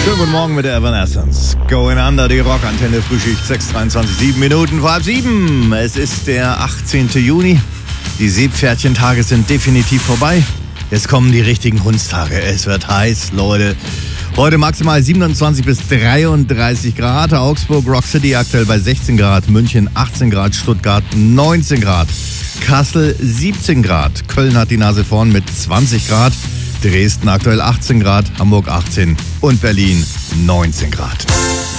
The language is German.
Schönen guten Morgen mit der Evanescence. Going Under, die Rockantenne, Frühschicht 6:23, 7 Minuten vor halb 7. Es ist der 18. Juni. Die Seepferdchentage sind definitiv vorbei. Jetzt kommen die richtigen Hundstage. Es wird heiß, Leute. Heute maximal 27 bis 33 Grad. Augsburg, Rock City aktuell bei 16 Grad. München 18 Grad. Stuttgart 19 Grad. Kassel 17 Grad. Köln hat die Nase vorn mit 20 Grad. Dresden aktuell 18 Grad. Hamburg 18 und Berlin 19 Grad.